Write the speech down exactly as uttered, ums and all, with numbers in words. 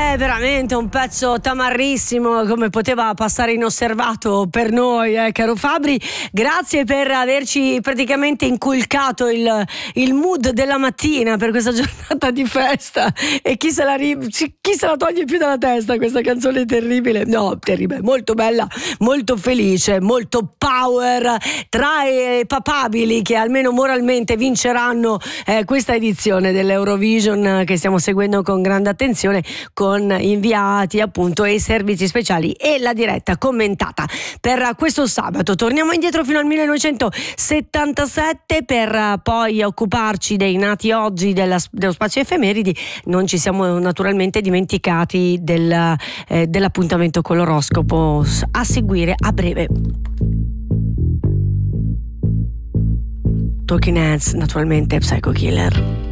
è veramente un pezzo tamarrissimo, come poteva passare inosservato per noi, eh, caro Fabri. Grazie per averci praticamente inculcato il, il mood della mattina per questa giornata di festa. E chi se la, ri- chi se la toglie più dalla testa questa canzone terribile? No, terribile, molto bella, molto felice, molto power, tra i papabili che almeno moralmente vinceranno eh, questa edizione dell'Eurovision che stiamo seguendo con grande attenzione, con inviati appunto e servizi speciali e la diretta commentata per questo sabato. Torniamo indietro fino al millenovecentosettantasette per poi occuparci dei nati oggi della, dello spazio effemeridi. Non ci siamo naturalmente dimenticati del, eh, dell'appuntamento con l'oroscopo a seguire a breve. Talking Heads, naturalmente Psycho Killer.